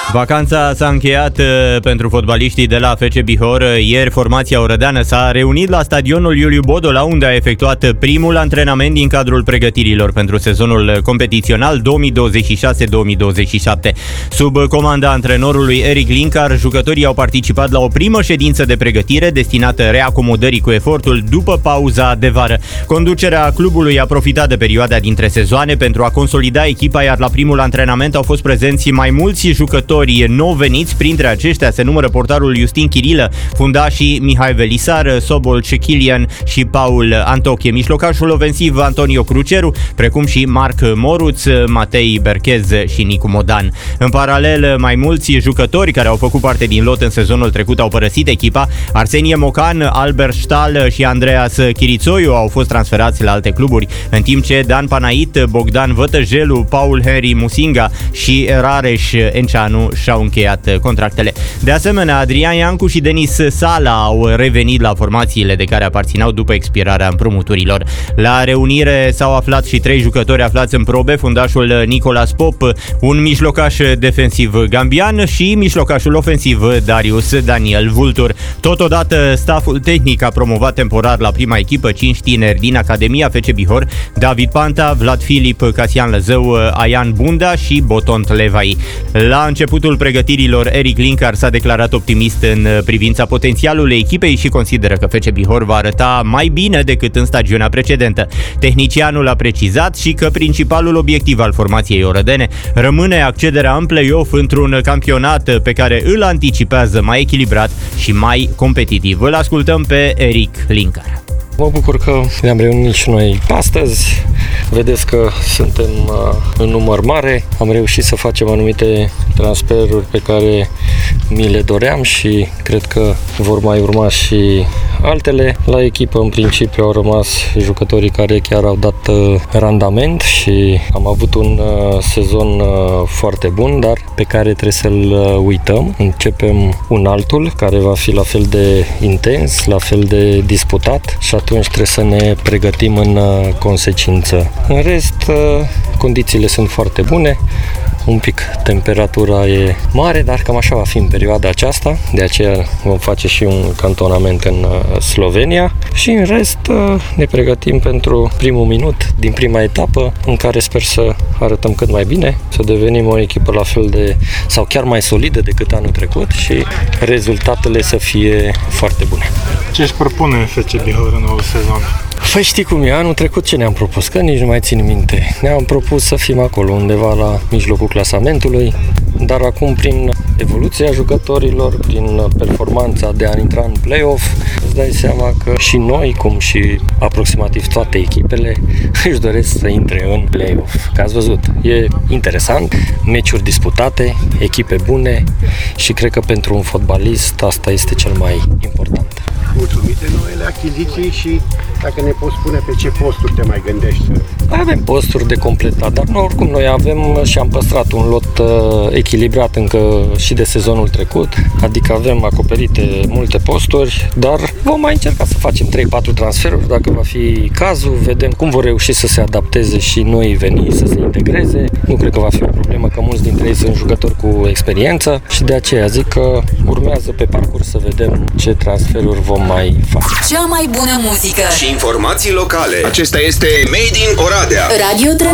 Vacanța s-a încheiat pentru fotbaliștii de la FC Bihor. Ieri formația orădeană s-a reunit la stadionul Iuliu Bodola, unde a efectuat primul antrenament din cadrul pregătirilor pentru sezonul competițional 2026-2027. Sub comanda antrenorului Eric Linkar, jucătorii au participat la o primă ședință de pregătire destinată reacomodării cu efortul după pauza de vară. Conducerea clubului a profitat de perioada dintre sezoane pentru a consolida echipa, iar la primul antrenament au fost prezenți mai mulți jucători nou veniți. Printre aceștia se numără portarul Justin Chirilă, fundașii Mihai Velisar, Sobol Cechilian și Paul Antoche, mijlocașul ofensiv Antonio Cruceru, precum și Marc Moruț, Matei Berchez și Nicu Modan. În paralel, mai mulți jucători care au făcut parte din lot în sezonul trecut au părăsit echipa. Arsenie Mocan, Albert Stahl și Andreas Chirițoiu au fost transferați la alte cluburi, în timp ce Dan Panait, Bogdan Vătăjelu, Paul Henry Musinga și Rareș Enceanu și-au încheiat contractele. De asemenea, Adrian Iancu și Denis Sala au revenit la formațiile de care aparțineau după expirarea împrumuturilor. La reunire s-au aflat și 3 jucători aflați în probe, fundașul Nicolas Pop, un mijlocaș defensiv gambian și mijlocașul ofensiv Darius Daniel Vultur. Totodată, stafful tehnic a promovat temporar la prima echipă 5 tineri din Academia FC Bihor: David Panta, Vlad Filip, Casian Lăzău, Aian Bunda și Botont Levai. La începutul pregătirilor, Eric Linkar s-a declarat optimist în privința potențialului echipei și consideră că FC Bihor va arăta mai bine decât în stagiunea precedentă. Tehnicianul a precizat și că principalul obiectiv al formației orădene rămâne accederea în play-off într-un campionat pe care îl anticipează mai echilibrat și mai competitiv. Îl ascultăm pe Eric Linkar. Mă bucur că ne-am reunit și noi astăzi. Vedeți că suntem în număr mare. Am reușit să facem anumite transferuri pe care mi le doream și cred că vor mai urma și altele. La echipă, în principiu, au rămas jucătorii care chiar au dat randament și am avut un sezon foarte bun, dar pe care trebuie să-l uităm. Începem un altul care va fi la fel de intens, la fel de disputat și atunci trebuie să ne pregătim în consecință. În rest, condițiile sunt foarte bune. Un pic temperatura e mare, dar cam așa va fi în perioada aceasta. De aceea vom face și un cantonament în Slovenia și în rest ne pregătim pentru primul minut din prima etapă, în care sper să arătăm cât mai bine, să devenim o echipă la fel de sau chiar mai solidă decât anul trecut și rezultatele să fie foarte bune. Ce își propune FC Bihor în nou sezon? Păi știi cum e, anul trecut ce ne-am propus? Că nici nu mai țin minte. Ne-am propus să fim acolo, undeva la mijlocul clasamentului, dar acum prin evoluția jucătorilor, prin performanța de a intra în play-off, îți dai seama că și noi, cum și aproximativ toate echipele, își doresc să intre în play-off. Că ați văzut, e interesant, meciuri disputate, echipe bune și cred că pentru un fotbalist asta este cel mai important. Mulțumit de noile achiziții și dacă ne poți spune pe ce posturi te mai gândești? Avem posturi de completat, dar oricum noi avem și am păstrat un lot echilibrat încă și de sezonul trecut, adică avem acoperite multe posturi, dar vom mai încerca să facem 3-4 transferuri dacă va fi cazul, vedem cum vor reuși să se adapteze și noi veni, să se integreze. Nu cred că va fi o problemă, că mulți dintre ei sunt jucători cu experiență și de aceea zic că urmează pe parcurs să vedem ce transferuri vom mai face. Cea mai bună muzică și informații locale. Acesta este Made in Oradea. Radio